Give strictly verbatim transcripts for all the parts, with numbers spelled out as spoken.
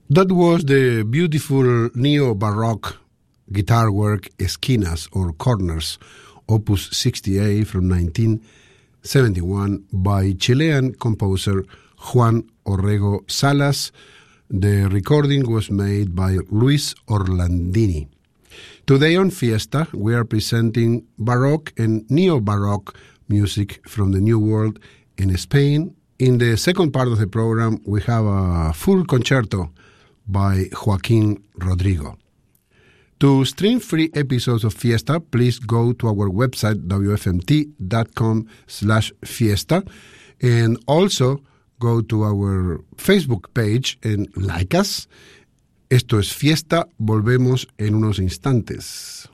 That was the beautiful neo-baroque guitar work Esquinas or Corners, Opus sixty-eight from nineteen seventy-one by Chilean composer Juan Orrego Salas. The recording was made by Luis Orlandini. Today on Fiesta, we are presenting Baroque and Neo-Baroque music from the New World in Spain. In the second part of the program, we have a full concerto by Joaquín Rodrigo. To stream free episodes of Fiesta, please go to our website, w f m t dot com slash fiesta, and also go to our Facebook page and like us. Esto es Fiesta. Volvemos en unos instantes.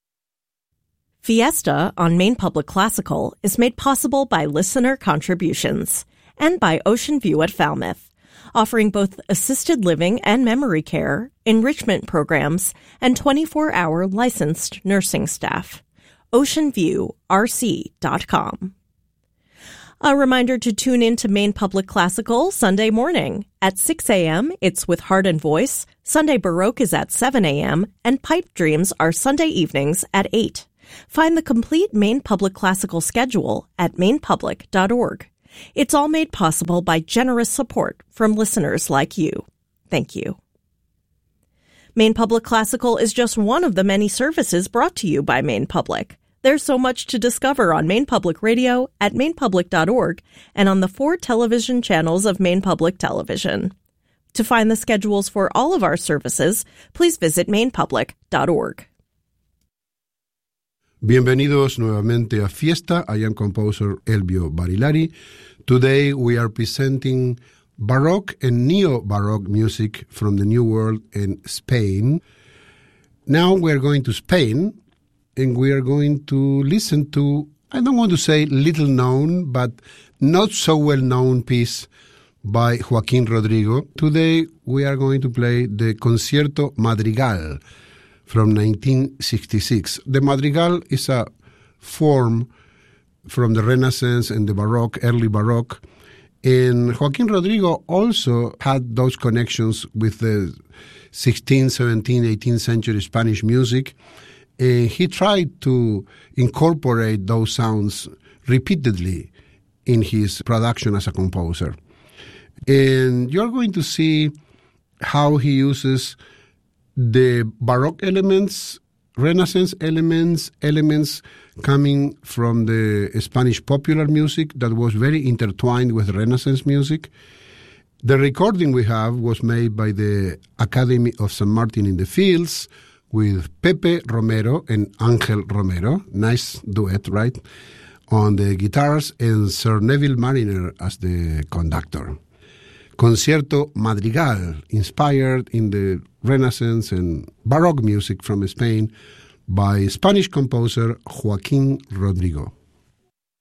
Fiesta on Maine Public Classical is made possible by listener contributions and by Ocean View at Falmouth, offering both assisted living and memory care, enrichment programs, and twenty-four hour licensed nursing staff. ocean view r c dot com. A reminder to tune in to Maine Public Classical Sunday morning. At six a.m., it's with Heart and Voice, Sunday Baroque is at seven a.m., and Pipe Dreams are Sunday evenings at eight. Find the complete Maine Public Classical schedule at maine public dot org. It's all made possible by generous support from listeners like you. Thank you. Maine Public Classical is just one of the many services brought to you by Maine Public. There's so much to discover on Maine Public Radio at maine public dot org and on the four television channels of Maine Public Television. To find the schedules for all of our services, please visit maine public dot org. Bienvenidos nuevamente a Fiesta. I am composer Elvio Barilari. Today we are presenting Baroque and Neo-Baroque music from the New World in Spain. Now we are going to Spain, and we are going to listen to, I don't want to say little known, but not so well known piece by Joaquín Rodrigo. Today we are going to play the Concierto Madrigal from nineteen sixty-six. The Madrigal is a form from the Renaissance and the Baroque, early Baroque. And Joaquín Rodrigo also had those connections with the sixteenth, seventeenth, eighteenth century Spanish music. And he tried to incorporate those sounds repeatedly in his production as a composer. And you're going to see how he uses the Baroque elements, Renaissance elements, elements coming from the Spanish popular music that was very intertwined with Renaissance music. The recording we have was made by the Academy of San Martin in the Fields with Pepe Romero and Ángel Romero. Nice duet, right? On the guitars, and Sir Neville Mariner as the conductor. Concierto Madrigal, inspired in the Renaissance and Baroque music from Spain by Spanish composer Joaquín Rodrigo.